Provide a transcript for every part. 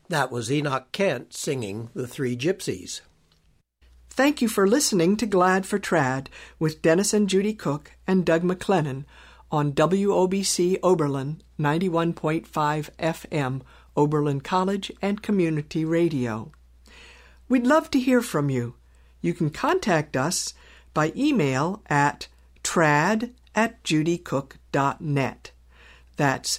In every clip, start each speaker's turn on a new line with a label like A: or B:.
A: That was Enoch Kent singing The Three Gypsies.
B: Thank you for listening to Glad for Trad with Dennis and Judy Cook and Doug McLennan on WOBC Oberlin 91.5 FM, Oberlin College and Community Radio. We'd love to hear from you. You can contact us by email at trad@judycook.net. That's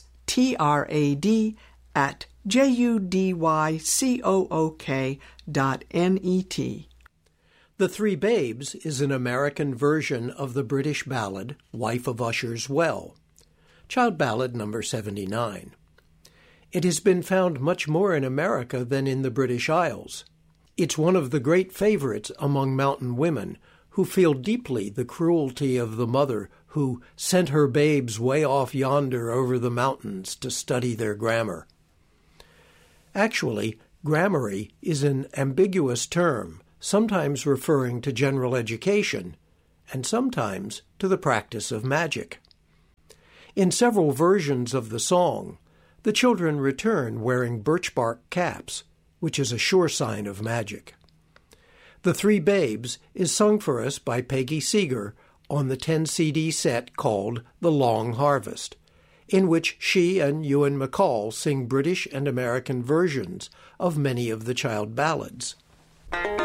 B: trad@judycook.net.
A: The Three Babes is an American version of the British ballad Wife of Usher's Well, Child Ballad number 79. It has been found much more in America than in the British Isles. It's one of the great favorites among mountain women who feel deeply the cruelty of the mother who sent her babes way off yonder over the mountains to study their grammar. Actually, grammary is an ambiguous term, sometimes referring to general education, and sometimes to the practice of magic. In several versions of the song, the children return wearing birch bark caps, which is a sure sign of magic. The Three Babes is sung for us by Peggy Seeger on the 10-CD set called The Long Harvest, in which she and Ewan MacColl sing British and American versions of many of the child ballads.